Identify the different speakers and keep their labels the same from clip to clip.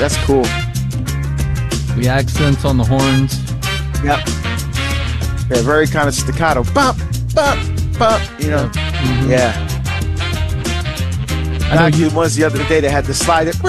Speaker 1: That's cool.
Speaker 2: The accents on the horns.
Speaker 1: Yep. Yeah, very kind of staccato. Bop, bop, bop. You know.
Speaker 2: Mm-hmm.
Speaker 1: Yeah. I actually ones the other day that had to slide it.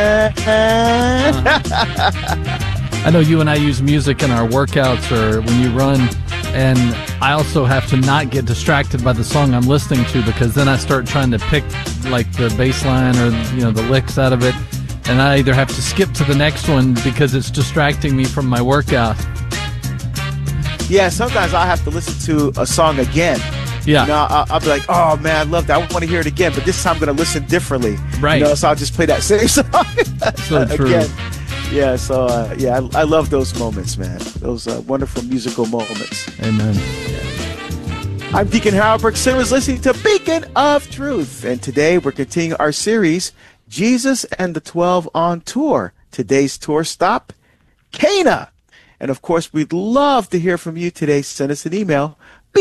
Speaker 2: I know you and I use music in our workouts or when you run, and I also have to not get distracted by the song I'm listening to, because then I start trying to pick like the bass line or the licks out of it, and I either have to skip to the next one because it's distracting me from my workout.
Speaker 1: Yeah, sometimes I have to listen to a song again.
Speaker 2: Yeah.
Speaker 1: I'll be like, oh man, I love that. I want to hear it again, but this time I'm going to listen differently.
Speaker 2: Right.
Speaker 1: So I'll just play that same song
Speaker 2: so true.
Speaker 1: again. Yeah, so I love those moments, man. Those wonderful musical moments.
Speaker 2: Amen.
Speaker 1: Yeah. I'm Deacon Harold Burke Simmons, listening to Beacon of Truth. And today we're continuing our series, Jesus and the 12 on Tour. Today's tour stop, Cana. And of course, we'd love to hear from you today. Send us an email,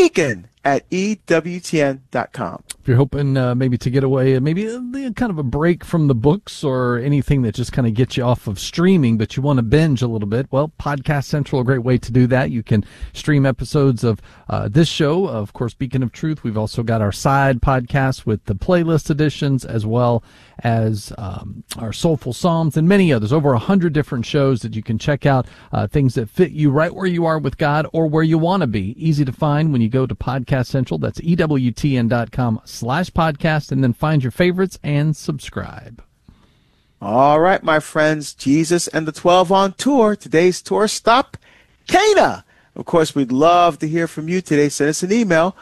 Speaker 1: beacon@ewtn.com.
Speaker 2: If you're hoping maybe to get away, maybe kind of a break from the books or anything that just kind of gets you off of streaming, but you want to binge a little bit, well, Podcast Central, a great way to do that. You can stream episodes of this show, of course, Beacon of Truth. We've also got our side podcast with the playlist editions, as well as our Soulful Psalms and many others. Over 100 different shows that you can check out, things that fit you right where you are with God or where you want to be. Easy to find when you go to Podcast Central. That's EWTN.com/podcast, and then find your favorites and subscribe.
Speaker 1: All right, my friends, Jesus and the 12 on tour. Today's tour stop, Cana. Of course, we'd love to hear from you today. Send us an email,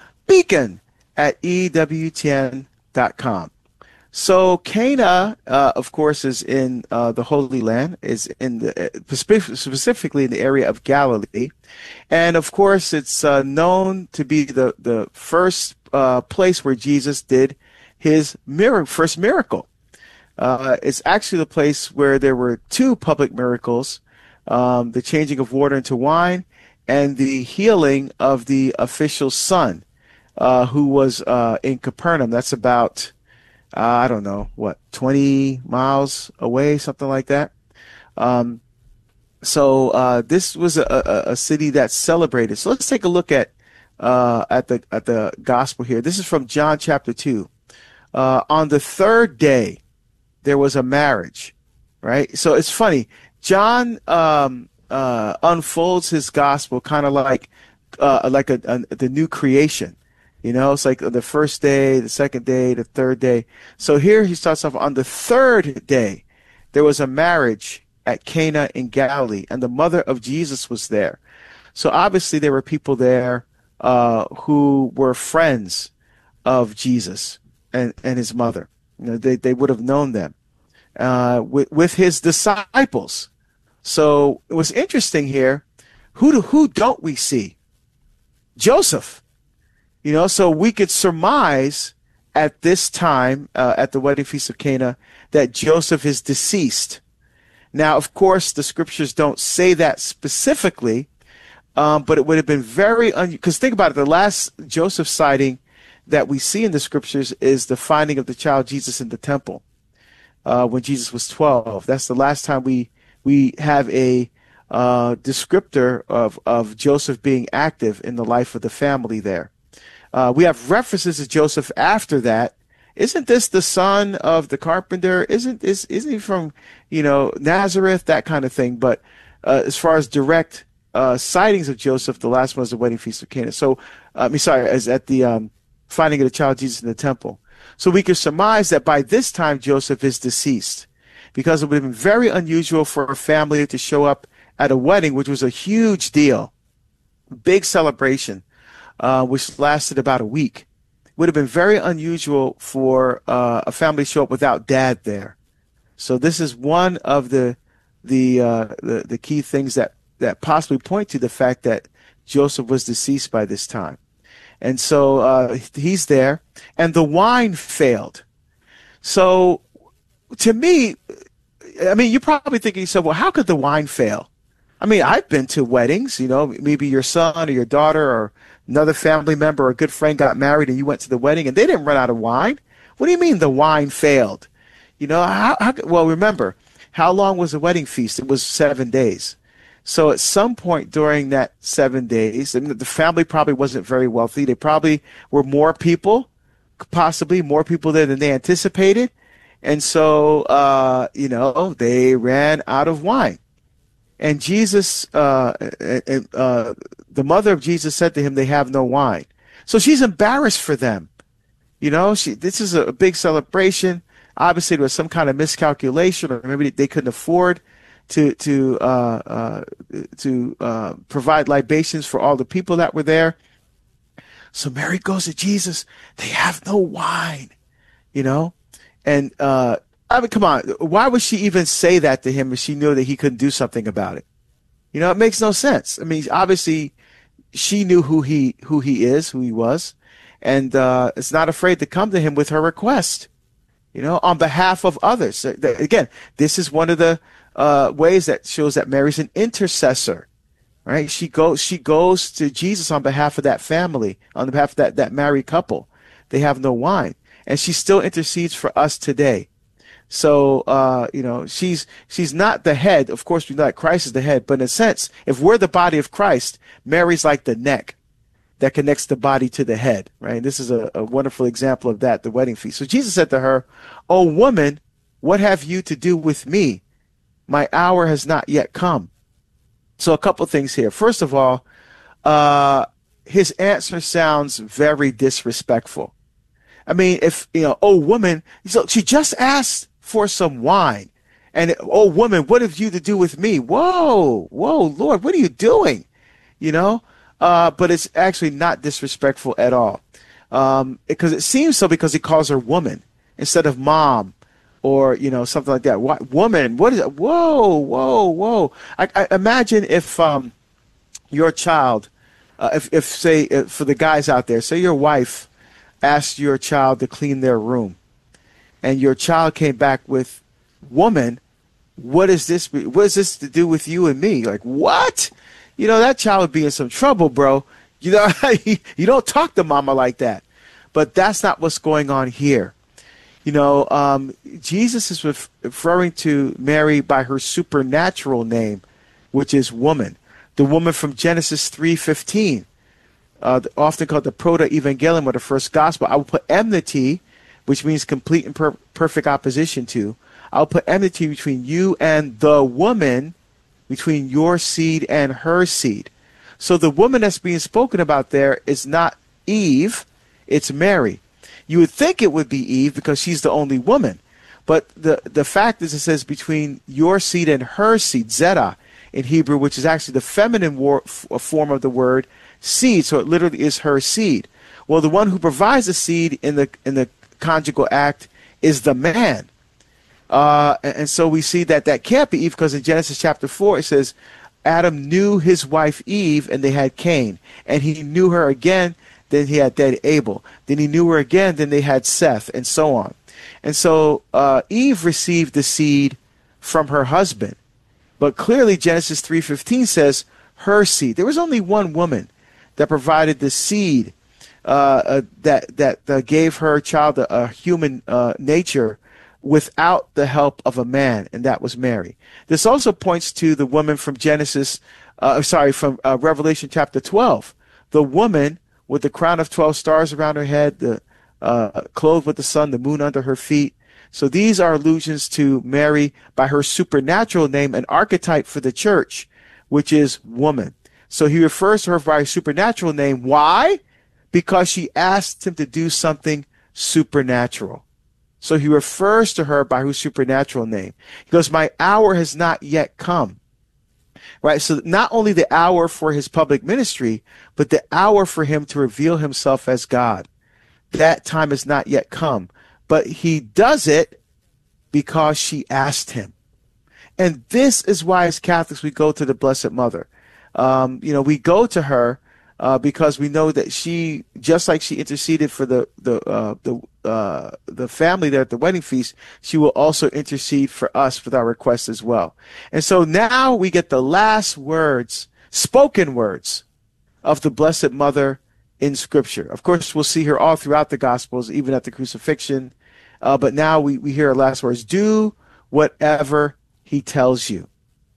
Speaker 1: beacon@ewtn.com. So Cana, of course, is in the Holy Land, is in specifically in the area of Galilee. And of course, it's known to be the first place where Jesus did his first miracle. It's actually the place where there were two public miracles, the changing of water into wine and the healing of the official's son, who was in Capernaum. That's about, I don't know, 20 miles away, something like that. So this was a city that celebrated. So let's take a look at the gospel here. This is from John chapter 2. On the third day, there was a marriage, right? So it's funny. John unfolds his gospel kind of like the new creation. It's like the first day, the second day, the third day. So here he starts off on the third day. There was a marriage at Cana in Galilee, and the mother of Jesus was there. So obviously there were people there who were friends of Jesus and his mother. They would have known them with his disciples. So it was interesting here. Who don't we see? Joseph. So we could surmise at this time, at the wedding feast of Cana, that Joseph is deceased. Now, of course, the scriptures don't say that specifically, but it would have been very because think about it, the last Joseph sighting that we see in the scriptures is the finding of the child Jesus in the temple when Jesus was 12. That's the last time we have a descriptor of Joseph being active in the life of the family there. We have references to Joseph after that. Isn't this the son of the carpenter? Isn't he from, Nazareth, that kind of thing? But as far as direct sightings of Joseph, the last one was the wedding feast of Cana. So, as at the finding of the child Jesus in the temple. So we could surmise that by this time Joseph is deceased, because it would have been very unusual for a family to show up at a wedding, which was a huge deal, big celebration. Which lasted about a week. Would have been very unusual for a family to show up without dad there. So this is one of the key things that possibly point to the fact that Joseph was deceased by this time. And so he's there, and the wine failed. So to me, you're probably thinking to yourself, well, how could the wine fail? I've been to weddings, maybe your son or your daughter or another family member or a good friend got married and you went to the wedding and they didn't run out of wine. What do you mean the wine failed? Well, remember, how long was the wedding feast? It was 7 days. So at some point during that 7 days, and the family probably wasn't very wealthy. They probably were more people, possibly more people there than they anticipated. And so, they ran out of wine. And Jesus, the mother of Jesus said to him, they have no wine. So she's embarrassed for them. This is a big celebration. Obviously, there was some kind of miscalculation, or maybe they couldn't afford to provide libations for all the people that were there. So Mary goes to Jesus. They have no wine, and come on. Why would she even say that to him if she knew that he couldn't do something about it? It makes no sense. I mean, obviously, she knew who he was, and is not afraid to come to him with her request, on behalf of others. Again, this is one of the ways that shows that Mary's an intercessor, right? She goes to Jesus on behalf of that family, on behalf of that married couple. They have no wine, and she still intercedes for us today. So, she's not the head. Of course, we know that Christ is the head, but in a sense, if we're the body of Christ, Mary's like the neck that connects the body to the head, right? This is a wonderful example of that, the wedding feast. So Jesus said to her, "O woman, what have you to do with me? My hour has not yet come." So a couple things here. First of all, his answer sounds very disrespectful. I mean, "Oh woman," so she just asked for some wine. And, "Oh woman, what have you to do with me?" Whoa, Lord, what are you doing? But it's actually not disrespectful at all. Because it seems so, because he calls her woman instead of mom, or, something like that. What, woman? What is it? Whoa. I imagine if your child, if say, for the guys out there, say your wife asked your child to clean their room, and your child came back with, "Woman, what is this to do with you and me?" Like, what? That child would be in some trouble, bro. You don't talk to mama like that. But that's not what's going on here. Jesus is referring to Mary by her supernatural name, which is woman. The woman from Genesis 3:15, often called the proto-evangelium, or the first gospel. I will put enmity, which means complete and perfect opposition to. I'll put enmity between you and the woman, between your seed and her seed. So the woman that's being spoken about there is not Eve, it's Mary. You would think it would be Eve because she's the only woman. But the fact is, it says between your seed and her seed, zeta in Hebrew, which is actually the feminine form of the word seed. So it literally is her seed. Well, the one who provides the seed in the conjugal act is the man. And so we see that can't be Eve, because in Genesis chapter 4 it says Adam knew his wife Eve, and they had Cain, and he knew her again, then he had dead Abel, then he knew her again, then they had Seth, and so on. And so Eve received the seed from her husband, but clearly Genesis 3:15 says her seed. There was only one woman that provided the seed that gave her child a human nature without the help of a man, and that was Mary. This also points to the woman from Revelation chapter 12, the woman with the crown of 12 stars around her head, clothed with the sun, the moon under her feet. So these are allusions to Mary by her supernatural name, an archetype for the church, which is woman. So he refers to her by her supernatural name. Why? Because she asked him to do something supernatural. So he refers to her by her supernatural name. He goes, "My hour has not yet come." Right? So not only the hour for his public ministry, but the hour for him to reveal himself as God. That time has not yet come. But he does it because she asked him. And this is why, as Catholics, we go to the Blessed Mother. We go to her because we know that she, just like she interceded for the family there at the wedding feast, she will also intercede for us with our requests as well. And so now we get the last words, spoken words, of the Blessed Mother in Scripture. Of course, we'll see her all throughout the Gospels, even at the crucifixion. But now we hear her last words: "Do whatever he tells you.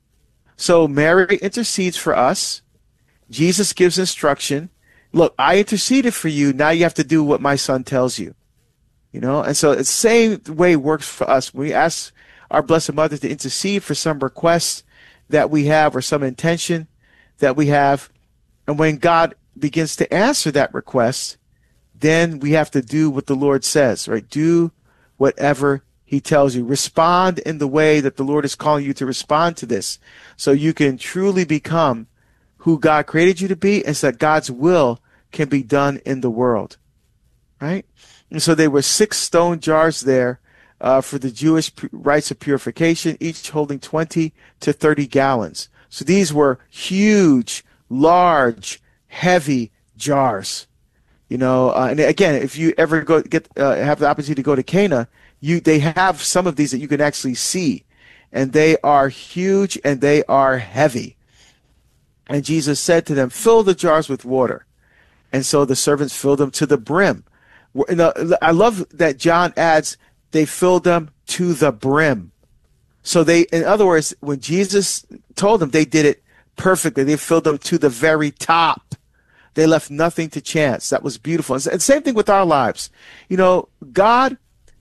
Speaker 1: So Mary intercedes for us. Jesus gives instruction. Look, I interceded for you. Now you have to do what my son tells you. And so the same way works for us. We ask our Blessed Mother to intercede for some requests that we have or some intention that we have. And when God begins to answer that request, then we have to do what the Lord says, right? Do whatever he tells you. Respond in the way that the Lord is calling you to respond to this, so you can truly become who God created you to be, and so that God's will can be done in the world, right? And so there were 6 stone jars there for the Jewish rites of purification, each holding 20 to 30 gallons. So these were huge, large, heavy jars. And again, if you ever have the opportunity to go to Cana, they have some of these that you can actually see, and they are huge and they are heavy. And Jesus said to them, "Fill the jars with water." And so the servants filled them to the brim. I love that John adds, they filled them to the brim. So in other words, when Jesus told them, they did it perfectly. They filled them to the very top. They left nothing to chance. That was beautiful. And same thing with our lives. God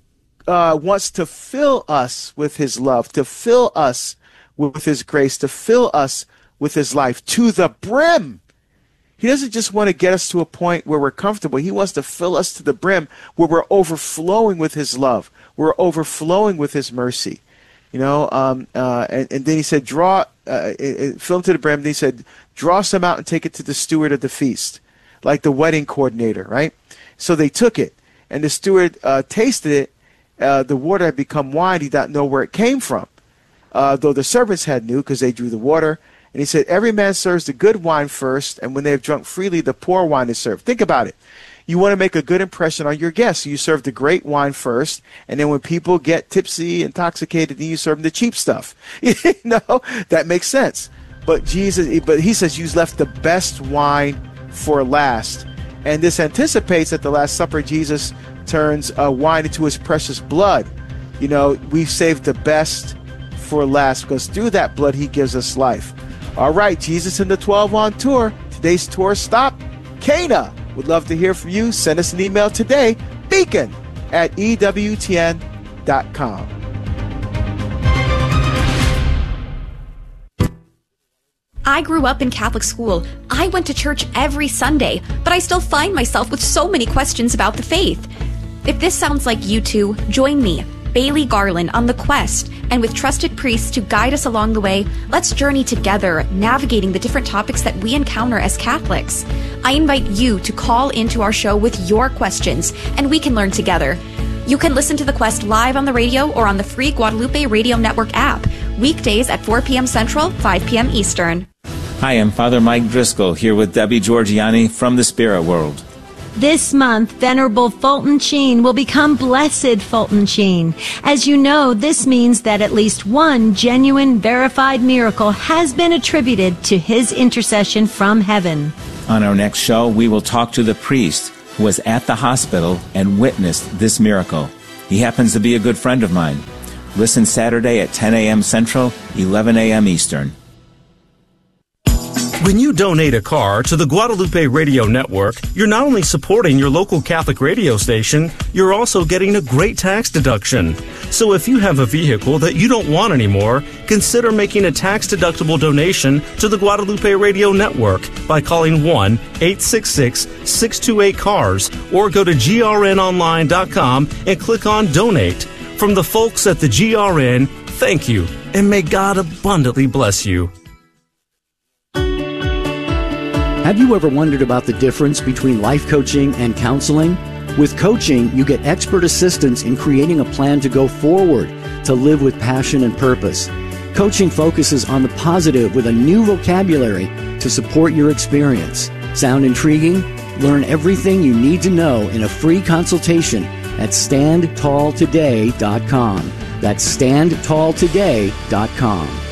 Speaker 1: wants to fill us with his love, to fill us with his grace, to fill us with his life to the brim. He doesn't just want to get us to a point where we're comfortable. He wants to fill us to the brim where we're overflowing with his love. We're overflowing with his mercy. And then he said, fill them to the brim. Then he said, draw some out and take it to the steward of the feast, like the wedding coordinator, right? So they took it, and the steward tasted it. The water had become wine. He did not know where it came from, though the servants had knew, because they drew the water. And he said, every man serves the good wine first, and when they have drunk freely, the poor wine is served. Think about it. You want to make a good impression on your guests. So you serve the great wine first, and then when people get tipsy, intoxicated, then you serve them the cheap stuff. That makes sense. But he says, you left the best wine for last. And this anticipates at the Last Supper, Jesus turns wine into his precious blood. We've saved the best for last, because through that blood, he gives us life. All right, Jesus and the 12 on tour. Today's tour stop, Cana. Would love to hear from you. Send us an email today, beacon@ewtn.com.
Speaker 3: I grew up in Catholic school. I went to church every Sunday, but I still find myself with so many questions about the faith. If this sounds like you too, join me, Bailey Garland, on the quest, and with trusted priests to guide us along the way, let's journey together, navigating the different topics that we encounter as Catholics. I invite you to call into our show with your questions, and we can learn together. You can listen to The Quest live on the radio or on the free Guadalupe Radio Network app, weekdays at 4 p.m. Central, 5 p.m. Eastern.
Speaker 4: Hi, I'm Father Mike Driscoll here with Debbie Georgiani from the Spirit World.
Speaker 5: This month, Venerable Fulton Sheen will become Blessed Fulton Sheen. As you know, this means that at least one genuine, verified miracle has been attributed to his intercession from heaven.
Speaker 4: On our next show, we will talk to the priest who was at the hospital and witnessed this miracle. He happens to be a good friend of mine. Listen Saturday at 10 a.m. Central, 11 a.m. Eastern.
Speaker 6: When you donate a car to the Guadalupe Radio Network, you're not only supporting your local Catholic radio station, you're also getting a great tax deduction. So if you have a vehicle that you don't want anymore, consider making a tax-deductible donation to the Guadalupe Radio Network by calling 1-866-628-CARS or go to grnonline.com and click on Donate. From the folks at the GRN, thank you, and may God abundantly bless you.
Speaker 7: Have you ever wondered about the difference between life coaching and counseling? With coaching, you get expert assistance in creating a plan to go forward, to live with passion and purpose. Coaching focuses on the positive with a new vocabulary to support your experience. Sound intriguing? Learn everything you need to know in a free consultation at StandTallToday.com. That's StandTallToday.com.